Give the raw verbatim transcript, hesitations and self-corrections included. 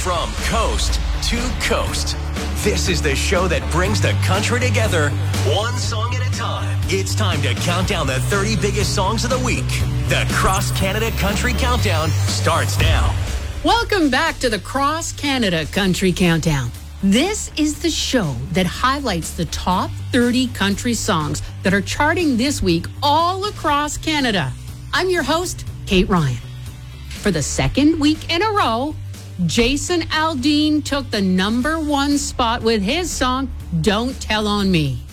From coast to coast, this is the show that brings the country together, one song at a time. It's time to count down the thirty biggest songs of the week. The Cross Canada Country Countdown starts now. Welcome back to the Cross Canada Country Countdown. This is the show that highlights the top thirty country songs that are charting this week all across Canada. I'm your host, Kate Ryan. For the second week in a row, Jason Aldean took the number one spot with his song, Don't Tell on Me.